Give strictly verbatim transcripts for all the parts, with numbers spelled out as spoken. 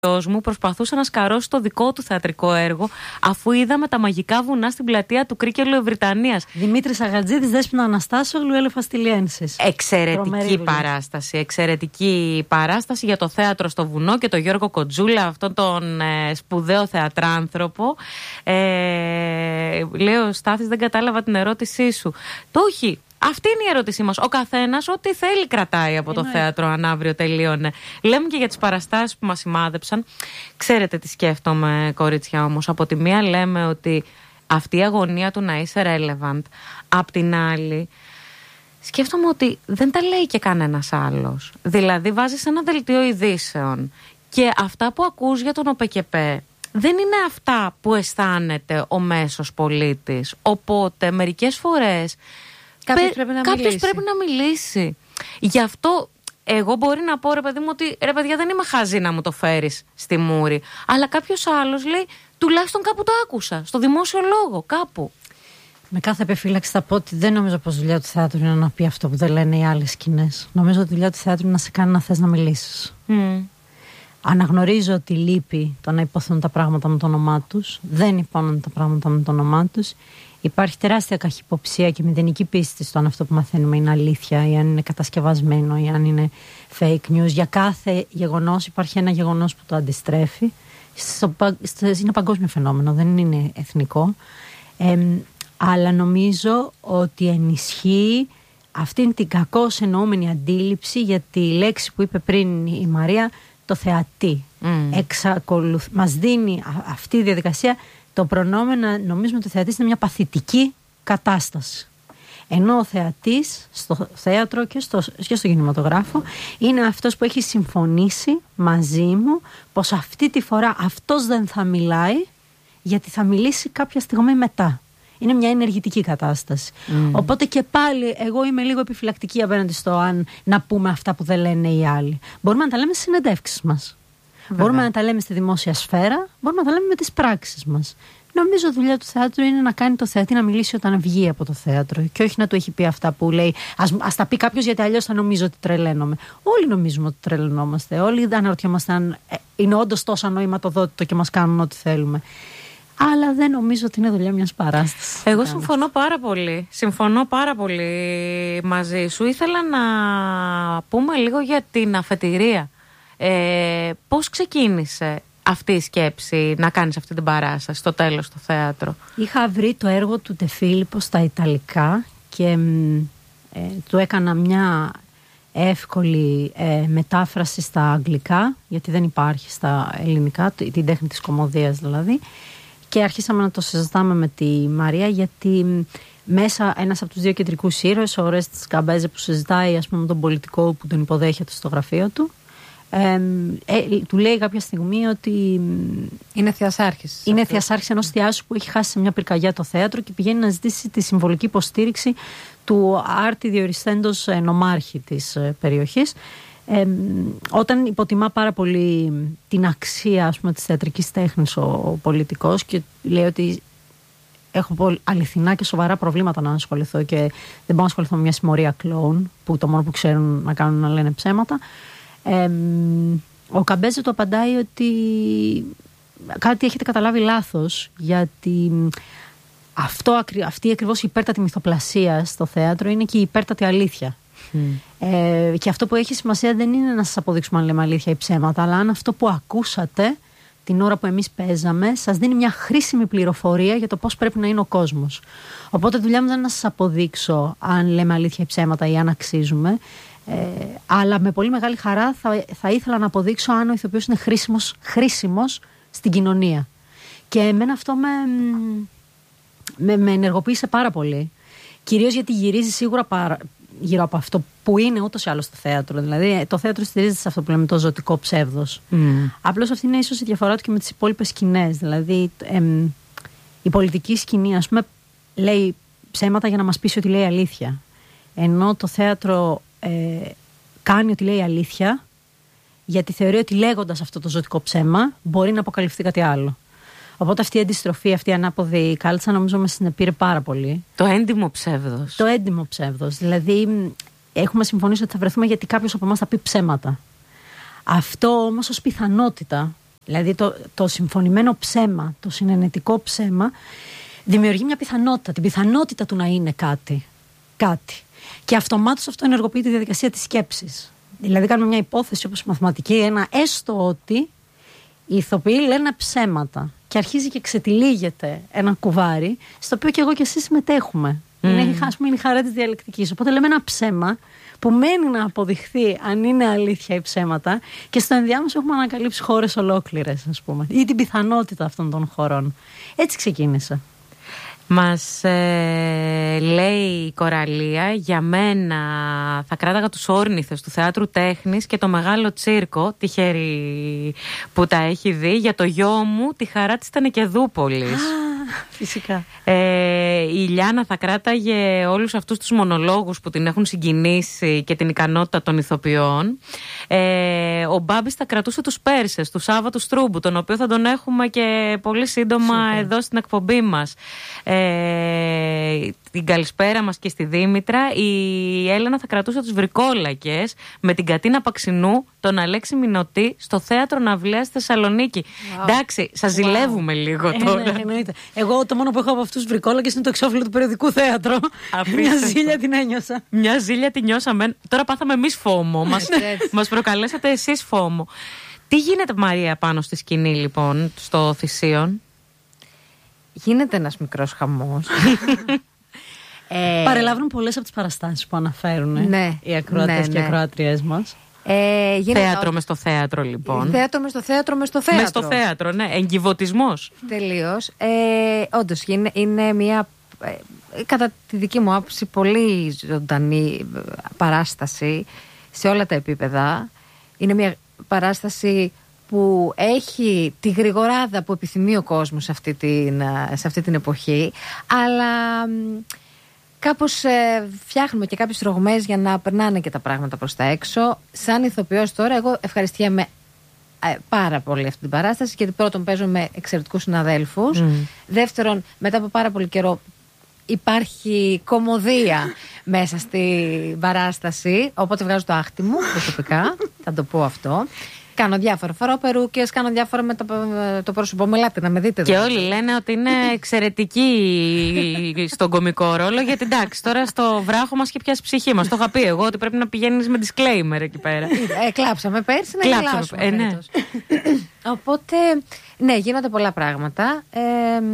μου προσπαθούσε να σκαρώσει το δικό του θεατρικό έργο, αφού είδαμε τα μαγικά βουνά στην πλατεία του Κρίκελου Ευρυτανίας. Δημήτρης Αγατζίδης, Δέσποινα Αναστάσογλου, Ελεφαστιλιένσης. Εξαιρετική παράσταση. Εξαιρετική παράσταση για το θέατρο στο βουνό και τον Γιώργο Κοντζούλα, αυτόν τον ε, σπουδαίο θεατράνθρωπο. Ε, λέει ο Στάθης, δεν κατάλαβα την ερώτησή σου. Το όχι. Αυτή είναι η ερώτησή μας. Ο καθένας ό,τι θέλει κρατάει από το θέατρο αν αύριο τελείωνε. Λέμε και για τις παραστάσεις που μας σημάδεψαν. Ξέρετε τι σκέφτομαι, κορίτσια, όμως. Από τη μία λέμε ότι αυτή η αγωνία του να είσαι relevant. Απ' την άλλη, σκέφτομαι ότι δεν τα λέει και κανένας άλλος. Δηλαδή βάζεις ένα δελτίο ειδήσεων και αυτά που ακούς για τον ΟΠΕΚΕΠΕ δεν είναι αυτά που αισθάνεται ο μέσος πολίτης. Οπότε μερικές φορές Κάποιος πρέπει να Κάποιος μιλήσει. πρέπει να μιλήσει. Γι' αυτό εγώ μπορεί να πω, ρε παιδί μου, ότι ρε παιδιά, δεν είμαι χαζή να μου το φέρεις στη μούρη. Αλλά κάποιος άλλος λέει, τουλάχιστον κάπου το άκουσα. Στο δημόσιο λόγο, κάπου. Με κάθε επιφύλαξη θα πω ότι δεν νομίζω πως δουλειά του θεάτρου είναι να πει αυτό που δεν λένε οι άλλες σκηνές. Νομίζω ότι δουλειά του θεάτρου είναι να σε κάνει να θες να μιλήσεις. Mm. Αναγνωρίζω ότι λείπει το να υποθούν τα πράγματα με το όνομά τους. Δεν υπόνονται τα πράγματα με το όνομά τους. Υπάρχει τεράστια καχυποψία και μηδενική πίστη στο αν αυτό που μαθαίνουμε είναι αλήθεια ή αν είναι κατασκευασμένο ή αν είναι fake news. Για κάθε γεγονός υπάρχει ένα γεγονός που το αντιστρέφει. Στο, στο, είναι παγκόσμιο φαινόμενο, δεν είναι εθνικό. Ε, αλλά νομίζω ότι ενισχύει αυτήν την κακώς εννοούμενη αντίληψη για τη λέξη που είπε πριν η Μαρία, το θεατή. Mm. Εξακολουθ... Μας δίνει αυτή η διαδικασία το προνόμιο να νομίζουμε ότι ο θεατής είναι μια παθητική κατάσταση. Ενώ ο θεατής στο θέατρο και στο, και στο κινηματογράφο είναι αυτός που έχει συμφωνήσει μαζί μου πως αυτή τη φορά αυτός δεν θα μιλάει, γιατί θα μιλήσει κάποια στιγμή μετά. Είναι μια ενεργητική κατάσταση. Mm. Οπότε και πάλι εγώ είμαι λίγο επιφυλακτική απέναντι στο αν να πούμε αυτά που δεν λένε οι άλλοι. Μπορούμε να τα λέμε στις συνεντεύξεις μας. Βέβαια. Μπορούμε να τα λέμε στη δημόσια σφαίρα, μπορούμε να τα λέμε με τις πράξεις μας. Νομίζω ότι η δουλειά του θεάτρου είναι να κάνει το θεατή να μιλήσει όταν βγει από το θέατρο και όχι να του έχει πει αυτά που λέει. Ας, ας τα πει κάποιος, γιατί αλλιώς θα νομίζω ότι τρελαίνομαι. Όλοι νομίζουμε ότι τρελαινόμαστε. Όλοι αναρωτιόμαστε αν είναι όντως τόσο ανοηματοδότητο και μας κάνουν ό,τι θέλουμε. Αλλά δεν νομίζω ότι είναι δουλειά μιας παράστασης. Εγώ συμφωνώ πάρα πολύ. Συμφωνώ πάρα πολύ μαζί σου. Ήθελα να πούμε λίγο για την αφετηρία. Ε, πώς ξεκίνησε αυτή η σκέψη να κάνεις αυτή την παράσταση στο τέλος στο θέατρο? Είχα βρει το έργο του Ντε Φίλιππο στα Ιταλικά και ε, του έκανα μια εύκολη ε, μετάφραση στα αγγλικά, γιατί δεν υπάρχει στα ελληνικά, την τέχνη της κωμωδίας δηλαδή, και αρχίσαμε να το συζητάμε με τη Μαρία, γιατί μέσα ένας από τους δύο κεντρικούς ήρωες, ο Ορέστης Καμπέζε, που συζητάει ας πούμε με τον πολιτικό που τον υποδέχεται στο γραφείο του, Ε, ε, του λέει κάποια στιγμή ότι είναι θεασάρχης. Είναι θεασάρχης ενός θεάσου που έχει χάσει σε μια πυρκαγιά το θέατρο και πηγαίνει να ζητήσει τη συμβολική υποστήριξη του άρτη διοριστέντος νομάρχη της περιοχής. Ε, όταν υποτιμά πάρα πολύ την αξία ας πούμε, της θεατρικής τέχνης ο, ο πολιτικός και λέει ότι έχω αληθινά και σοβαρά προβλήματα να ασχοληθώ και δεν μπορώ να ασχοληθώ με μια συμμορία κλόουν που το μόνο που ξέρουν να κάνουν να λένε ψέματα. Ε, ο Καμπέζε του απαντάει ότι κάτι έχετε καταλάβει λάθος, γιατί αυτό, αυτή ακριβώς η υπέρτατη μυθοπλασία στο θέατρο είναι και η υπέρτατη αλήθεια. Mm. Ε, και αυτό που έχει σημασία δεν είναι να σας αποδείξουμε αν λέμε αλήθεια ή ψέματα, αλλά αν αυτό που ακούσατε την ώρα που εμείς παίζαμε σας δίνει μια χρήσιμη πληροφορία για το πώς πρέπει να είναι ο κόσμος. Οπότε δουλειά μου δεν είναι να σας αποδείξω αν λέμε αλήθεια ή ψέματα ή αν αξίζουμε. Ε, αλλά με πολύ μεγάλη χαρά θα, θα ήθελα να αποδείξω αν ο ηθοποιός είναι χρήσιμος, χρήσιμος στην κοινωνία. Και εμένα αυτό με, με, με ενεργοποίησε πάρα πολύ. Κυρίως γιατί γυρίζει σίγουρα παρα, γύρω από αυτό που είναι ούτως ή άλλως το θέατρο. Δηλαδή το θέατρο στηρίζεται σε αυτό που λέμε το ζωτικό ψεύδος. Mm. Απλώς αυτή είναι ίσως η διαφορά του και με τις υπόλοιπες σκηνές. Δηλαδή ε, η πολιτική σκηνή ας πούμε λέει ψέματα για να μας πείσει ότι λέει αλήθεια. Ενώ το θέατρο Ε, κάνει ότι λέει αλήθεια, γιατί θεωρεί ότι λέγοντας αυτό το ζωτικό ψέμα μπορεί να αποκαλυφθεί κάτι άλλο. Οπότε αυτή η αντιστροφή, αυτή η ανάποδη κάλτσα νομίζω με συνεπήρε πάρα πολύ. Το έντιμο ψεύδος. Το έντιμο ψεύδος. Δηλαδή έχουμε συμφωνήσει ότι θα βρεθούμε γιατί κάποιος από εμάς θα πει ψέματα. Αυτό όμως ως πιθανότητα Δηλαδή το, το συμφωνημένο ψέμα, το συνενετικό ψέμα δημιουργεί μια πιθανότητα, την πιθανότητα του να είναι κάτι. Κάτι. Και αυτομάτως αυτό ενεργοποιεί τη διαδικασία της σκέψης. Δηλαδή κάνουμε μια υπόθεση όπως η μαθηματική, ένα έστω ότι οι ηθοποιοί λένε ψέματα και αρχίζει και ξετυλίγεται ένα κουβάρι στο οποίο και εγώ και εσείς συμμετέχουμε. Mm. Είναι, ας πούμε, είναι η χαρά της διαλεκτικής. Οπότε λέμε ένα ψέμα που μένει να αποδειχθεί αν είναι αλήθεια ή ψέματα και στο ενδιάμεσο έχουμε ανακαλύψει χώρες ολόκληρες, ας πούμε, ή την πιθανότητα αυτών των χωρών. Έτσι ξεκίνησε. Μας ε, λέει η Κοραλία, για μένα θα κράταγα τους όρνηθες του Θεάτρου Τέχνης και το Μεγάλο Τσίρκο, τυχερή που τα έχει δει, για το γιο μου τη χαρά της Τενεκεδούπολης. Φυσικά. Ε, η Ιλιάνα θα κράταγε όλους αυτούς τους μονολόγους που την έχουν συγκινήσει και την ικανότητα των ηθοποιών. Ε, ο Μπάμπης θα κρατούσε τους Πέρσες, του Σάββατου Στρούμπου, τον οποίο θα τον έχουμε και πολύ σύντομα Super. εδώ στην εκπομπή μας. Ε, την καλησπέρα μας και στη Δήμητρα. Η Έλενα θα κρατούσε τους Βρικόλακες με την Κατίνα Παξινού, τον Αλέξη Μινωτή στο Θέατρο Ναυλαίας στη Θεσσαλονίκη. Wow. Εντάξει, σας wow. ζηλεύουμε λίγο ε, τώρα. Ναι, εννοείται. Εγώ το μόνο που έχω από αυτούς τους Βρικόλακες είναι το εξώφυλλο του περιοδικού θέατρο. Μια ζήλια την ένιωσα. Μια ζήλια την νιώσαμε. Τώρα πάθαμε εμείς φόμο. μας, μας προκαλέσατε εσείς φόμο. Τι γίνεται, Μαρία, πάνω στη σκηνή, λοιπόν, στο Θησίον? Γίνεται ένας μικρός χαμός. ε, Παρελάβουν πολλές από τις παραστάσεις που αναφέρουν ναι, οι ακροατές ναι, και οι ακροάτριές μας. Ε, γίνεται... Θέατρο μες στο θέατρο, λοιπόν. Θέατρο μες στο θέατρο, μες στο θέατρο. Μες στο θέατρο, ναι. Εγκυβωτισμός. Τελείως. Ε, όντως, είναι, είναι μια, ε, κατά τη δική μου άποψη, πολύ ζωντανή παράσταση σε όλα τα επίπεδα. Είναι μια παράσταση που έχει τη γρηγοράδα που επιθυμεί ο κόσμος σε αυτή την, σε αυτή την εποχή, αλλά κάπως ε, φτιάχνουμε και κάποιες ρογμές για να περνάνε και τα πράγματα προς τα έξω. Σαν ηθοποιός τώρα, εγώ ευχαριστιέμαι ε, πάρα πολύ αυτή την παράσταση, γιατί πρώτον παίζω με εξαιρετικούς συναδέλφους. Mm. Δεύτερον, μετά από πάρα πολύ καιρό υπάρχει κωμωδία μέσα στην παράσταση, οπότε βγάζω το άχτι μου προσωπικά, θα το πω αυτό. Κάνω διάφορα, φοράω περούκες, κάνω διάφορα με το, το πρόσωπό μου. Ελάτε να με δείτε. Και όλοι λένε ότι είναι εξαιρετική στον κωμικό ρόλο, γιατί εντάξει, τώρα στο βράχο μας και πιάσει ψυχή μας. Το είχα πει εγώ ότι πρέπει να πηγαίνεις με disclaimer εκεί πέρα. Ε, κλάψαμε πέρσι, να γελάσουμε. Ε, ναι. Οπότε, ναι, γίνονται πολλά πράγματα. Ε,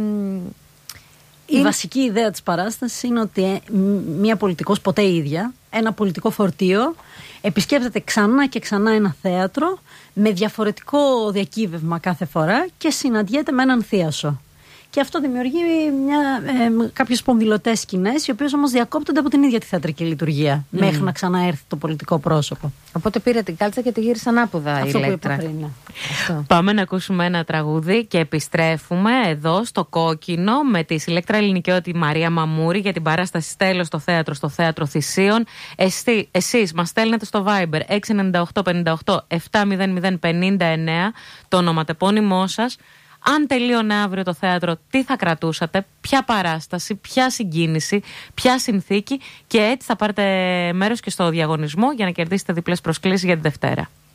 Η είναι... βασική ιδέα της παράστασης είναι ότι μία πολιτικός, ποτέ ίδια, ένα πολιτικό φορτίο επισκέπτεται ξανά και ξανά ένα θέατρο με διαφορετικό διακύβευμα κάθε φορά και συναντιέται με έναν θίασο. Και αυτό δημιουργεί μια, ε, κάποιες σπονδυλωτές σκηνές, οι οποίες όμως διακόπτονται από την ίδια τη θεατρική λειτουργία, mm. μέχρι να ξαναέρθει το πολιτικό πρόσωπο. Οπότε πήρε την κάλτσα και τη γύρισε ανάποδα αυτό η Ηλέκτρα. Πριν, ναι. Αυτό. Πάμε να ακούσουμε ένα τραγούδι και επιστρέφουμε εδώ στο Κόκκινο με τη Ηλέκτρα Ελληνικιώτη Μαρία Μαμούρη για την παράσταση Στέλος στο θέατρο, στο θέατρο Θησίων. Εσεί, εσείς μας στέλνετε στο Viber έξι εννιά οκτώ πέντε οκτώ επτά μηδέν μηδέν πενήντα εννέα το ονοματεπώνυμό σας. Αν τελείωνε αύριο το θέατρο, τι θα κρατούσατε, ποια παράσταση, ποια συγκίνηση, ποια συνθήκη, και έτσι θα πάρετε μέρος και στο διαγωνισμό για να κερδίσετε διπλές προσκλήσεις για τη Δευτέρα.